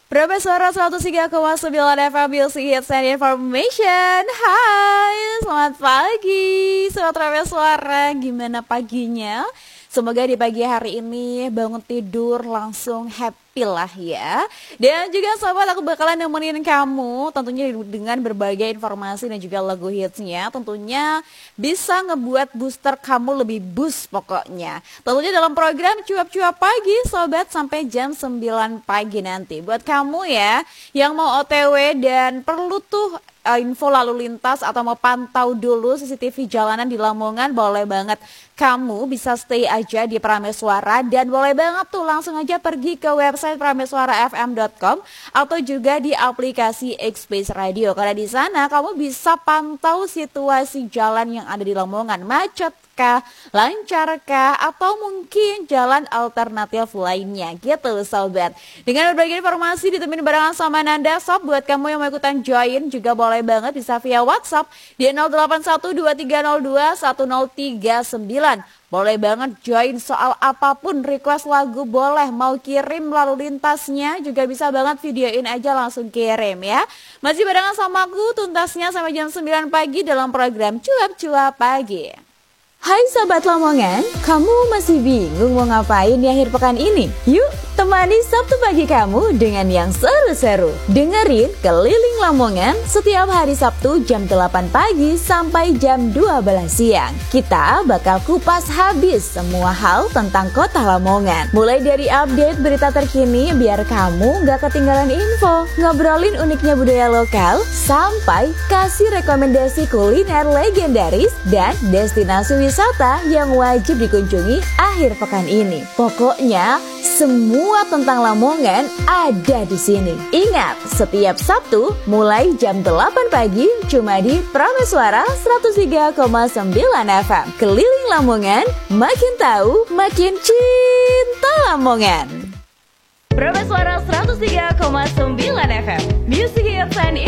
Berapa suara 103,9 FM Music Hits and Information. Hai, selamat pagi Sobat Prabe Suara. Gimana paginya? Semoga di pagi hari ini bangun tidur langsung happy lah ya. Dan juga sobat, aku bakalan nemenin kamu tentunya dengan berbagai informasi dan juga lagu hitsnya. Tentunya bisa ngebuat booster kamu lebih boost pokoknya. Tentunya dalam program Cuap-Cuap Pagi sobat sampai jam 9 pagi nanti. Buat kamu ya yang mau OTW dan perlu tuh info lalu lintas atau mau pantau dulu CCTV jalanan di Lamongan, boleh banget. Kamu bisa stay aja di Prameswara dan boleh banget tuh langsung aja pergi ke website prameswarafm.com atau juga di aplikasi X-Space Radio. Karena di sana kamu bisa pantau situasi jalan yang ada di Lamongan, macet kah, lancar kah, atau mungkin jalan alternatif lainnya gitu sobat. Dengan berbagai informasi ditemenin barengan sama Nanda Sob. Buat kamu yang mau ikutan join juga boleh banget, bisa via WhatsApp di 0812302139. Boleh banget join soal apapun, request lagu boleh, mau kirim lalu lintasnya juga bisa banget, videoin aja langsung kirim ya. Masih barengan sama aku tuntasnya sampai jam 9 pagi dalam program Cuap-Cuap Pagi. Hai Sobat Lamongan, kamu masih bingung mau ngapain di akhir pekan ini? Yuk temani Sabtu pagi kamu dengan yang seru-seru. Dengerin Keliling Lamongan setiap hari Sabtu jam 8 pagi sampai jam 12 siang. Kita bakal kupas habis semua hal tentang kota Lamongan. Mulai dari update berita terkini biar kamu gak ketinggalan info, ngobrolin uniknya budaya lokal, sampai kasih rekomendasi kuliner legendaris dan destinasi wisata yang wajib dikunjungi akhir pekan ini. Pokoknya semua tentang Lamongan ada di sini. Ingat, setiap Sabtu mulai jam 8 pagi cuma di Prameswara 103,9 FM. Keliling Lamongan, makin tahu, makin cinta Lamongan. Prameswara 103,9 FM. Music Hits and